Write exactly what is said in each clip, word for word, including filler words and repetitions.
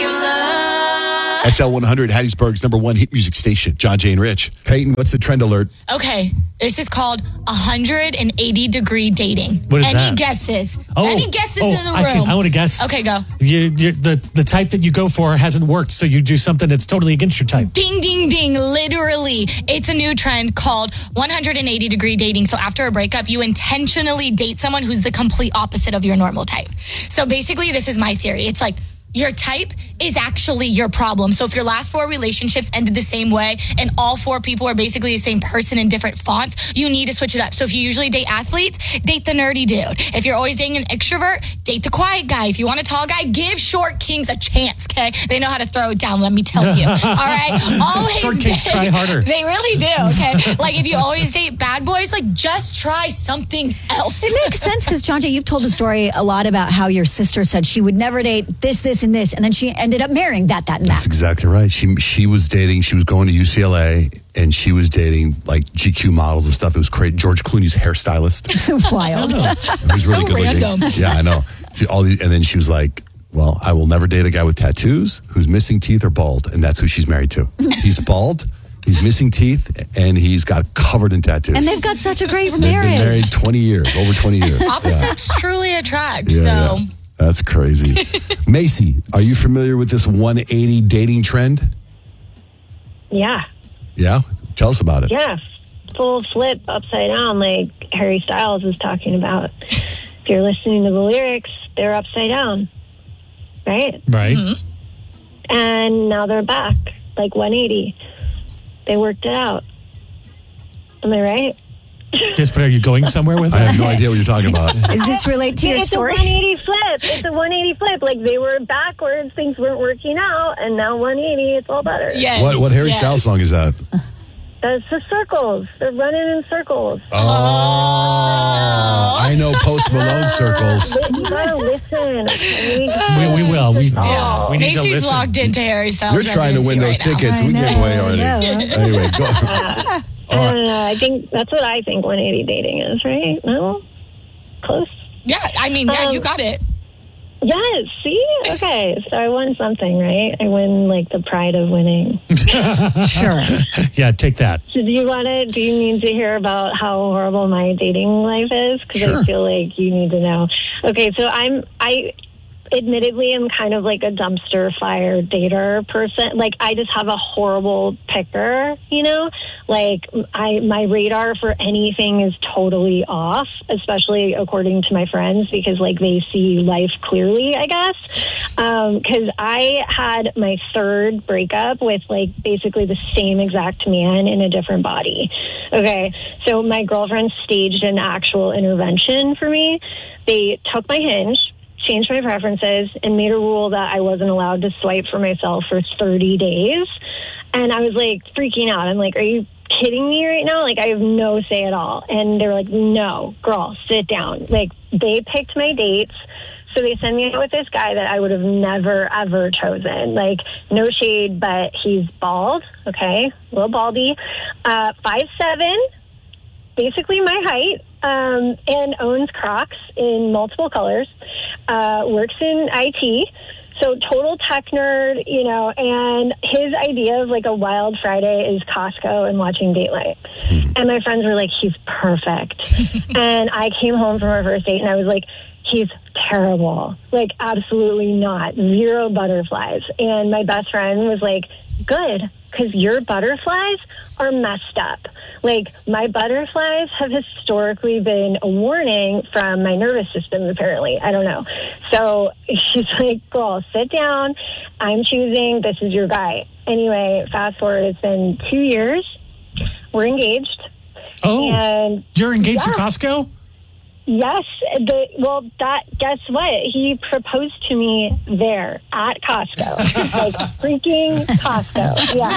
you love. S L one hundred, Hattiesburg's number one hit music station. John, Jay, and Rich. Peyton, what's the trend alert? Okay, this is called one hundred eighty degree dating. What is Any that? guesses? Oh, Any guesses oh, in the room? I, can, I want to guess. Okay, go. You, you, the, the type that you go for hasn't worked, so you do something that's totally against your type. Ding, ding, ding. Literally, it's a new trend called one hundred eighty degree dating. So after a breakup, you intentionally date someone who's the complete opposite of your normal type. So basically, this is my theory. It's like, your type is actually your problem. So if your last four relationships ended the same way and all four people are basically the same person in different fonts, you need to switch it up. So if you usually date athletes, date the nerdy dude. If you're always dating an extrovert, date the quiet guy. If you want a tall guy, give short kings a chance, okay? They know how to throw it down, let me tell you. All right? Always Short kings date, try harder. They really do, okay? Like if you always date bad boys, like just try something else. It makes sense because, John Jay, you've told a story a lot about how your sister said she would never date this, this, and this, and then she ended up marrying that, that, and That's that. exactly right. She she was dating, she was going to U C L A, and she was dating like G Q models and stuff. It was great. George Clooney's hairstylist. Wild. He was really So good random. looking. Yeah, I know. She, all these, and then she was like, well, I will never date a guy with tattoos who's missing teeth or bald. And that's who she's married to. He's bald, he's missing teeth, and he's got covered in tattoos. And they've got such a great They've marriage. been married twenty years, over twenty years. Opposites truly attract, Yeah, so... yeah. That's crazy. Macy, are you familiar with this one eighty dating trend? Yeah. Yeah? Tell us about it. Yeah. Full flip upside down like Harry Styles is talking about. If you're listening to the lyrics, they're upside down. Right? Right. Mm-hmm. And now they're back, like one eighty. They worked it out. Am I right? Yes, but are you going somewhere with I it? have no idea what you're talking about. Does this relate to your it's story? a one eighty flip. It's a one eighty flip. Like they were backwards, things weren't working out, and now one eighty, it's all better. Yes. What what Harry yes. Styles song is that? That's the circles. They're running in circles. Oh, I know Post Malone circles. You gotta listen. Okay? We, we will. We, Yeah. we need to Macy's listen. logged into Harry Styles. You're trying to win those residency right tickets. I We gave know, away already. I know. Anyway, go. I don't know. I think that's what I think one eighty dating is, right? No? Close? now. Yeah, I mean, yeah, Um, you got it. Yes. See? Okay. So I won something, right? I win, like, the pride of winning. Sure. Yeah, take that. So do you want to, do you need to hear about how horrible my dating life is? Because Sure. I feel like you need to know. Okay, so I'm, I admittedly am kind of like a dumpster fire dater person. Like, I just have a horrible picker, you know? Like, I my radar for anything is totally off, especially according to my friends, because, like, they see life clearly, I guess. Because I had my third breakup with, like, basically the same exact man in a different body. Okay, so my girlfriend staged an actual intervention for me. They took my Hinge, changed my preferences, and made a rule that I wasn't allowed to swipe for myself for thirty days. And I was like freaking out. I'm like, are you kidding me right now? Like, I have no say at all. And they're like, no, girl, sit down. Like, they picked my dates. So they sent me out with this guy that I would have never, ever chosen. Like, no shade, but he's bald, okay, a little baldy, uh, five seven, basically my height, um, and owns Crocs in multiple colors, uh, works in I T, so total tech nerd, you know, and his idea of like a wild Friday is Costco and watching Dateline. And my friends were like, he's perfect. And I came home from our first date and I was like, he's terrible. Like, absolutely not. Zero butterflies. And my best friend was like, good, because your butterflies are messed up. Like, my butterflies have historically been a warning from my nervous system, apparently. I don't know. So she's like, girl, sit down. I'm choosing. This is your guy. Anyway, fast forward, it's been two years. We're engaged. Oh, And you're engaged yeah. to Costco? Yes, the, well, that, guess what? He proposed to me there at Costco. Like, freaking Costco. Yeah.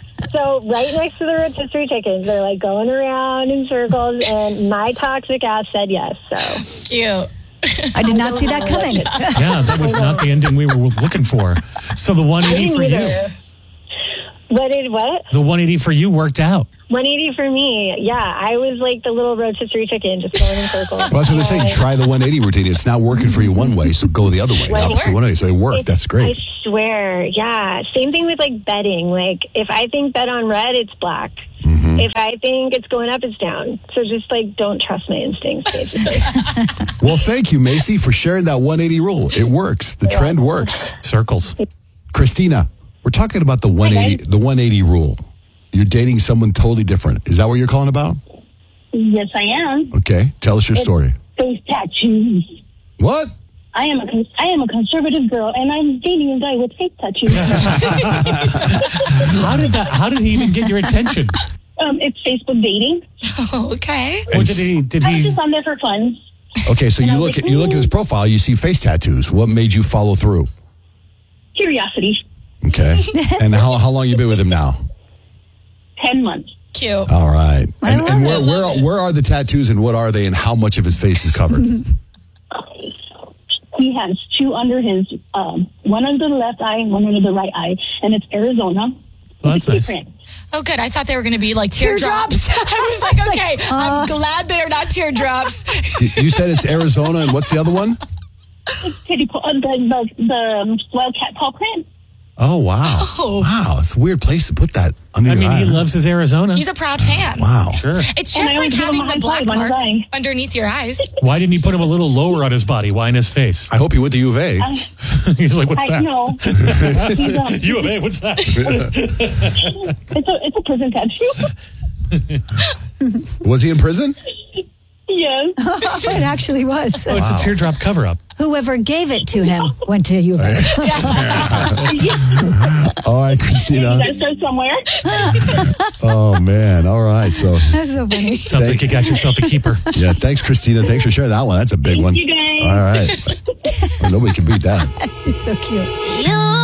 So, right next to the rotisserie chickens, they're like going around in circles, and my toxic ass said yes. So, Cute. I did not see that coming. Yeah, that was not the ending we were looking for. So the one eighty for you. either. What did what? The one eighty for you worked out. one eighty for me. Yeah, I was like the little rotisserie chicken, just going in circles. Well, that's what they're saying. Try the one eighty routine. It's not working for you one way, so go the other way. The Well, it opposite one way. So it worked. It's- That's great. I swear. Yeah. Same thing with like betting. Like if I think bet on red, it's black. Mm-hmm. If I think it's going up, it's down. So just like don't trust my instincts, basically. Well, thank you, Macy, for sharing that one eighty rule. It works. The trend works. Circles. Christina, we're talking about the one eighty, guys. the one eighty rule. You're dating someone totally different. Is that what you're calling about? Yes, I am. Okay, tell us your story. Face tattoos. What? I am a con- I am a conservative girl, and I'm dating a guy with face tattoos. How did that? How did he even get your attention? um, it's Facebook dating. Okay. Or did he? Did I was he? just on there for fun. Okay, so you look at you look at his profile. You see face tattoos. What made you follow through? Curiosity. Okay, and how how long you been with him now? Ten months. Cute. All right, I and, love and it. where where where are the tattoos and what are they and how much of his face is covered? He has two under his, um, one under the left eye and one under the right eye, and it's Arizona. Well, that's It's nice. different. Oh, good. I thought they were going to be like teardrops. I was like, okay, I'm glad they're not teardrops. You said it's Arizona, and what's the other one? Titty paw- uh, the, the, the um, wildcat paw print. Oh wow, Oh. wow! It's a weird place to put that under I your mean, eye. he loves his Arizona. He's a proud fan. Wow. Sure. It's And just I like would give him having a high the black five on his mark eye. underneath your eyes. Why didn't he put him a little lower on his body? Why in his face? I hope you went to U of A. He's like, what's I that? know. He's, um, U of A, what's that? it's a it's a prison tattoo. Was he in prison? Yes. It actually was. Oh, it's a teardrop cover up. Whoever gave it to him went to U of A. All right, You Christina. gotta start somewhere. Oh man. All right. So That's so funny. Sounds like you got yourself a keeper. yeah, thanks, Christina. Thanks for sharing that one. That's a big Thank one. you, guys. All right. Well, nobody can beat that. She's so cute. You